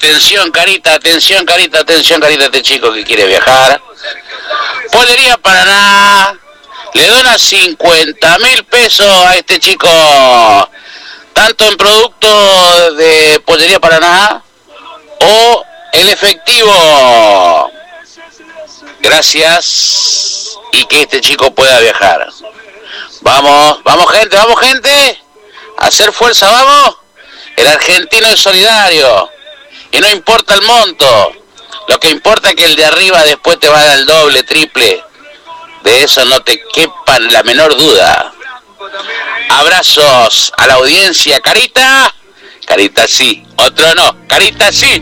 Atención, Carita, atención, Carita, atención, Carita, este chico que quiere viajar. Pollería Paraná le dona 50.000 pesos a este chico, tanto en producto de Pollería Paraná o el efectivo. Gracias, y que este chico pueda viajar. Vamos, vamos gente, a hacer fuerza, vamos. El argentino es solidario y no importa el monto, lo que importa es que el de arriba después te va a dar el doble, triple. De eso no te quepa la menor duda. Abrazos a la audiencia. Carita, Carita sí, otro no, Carita sí.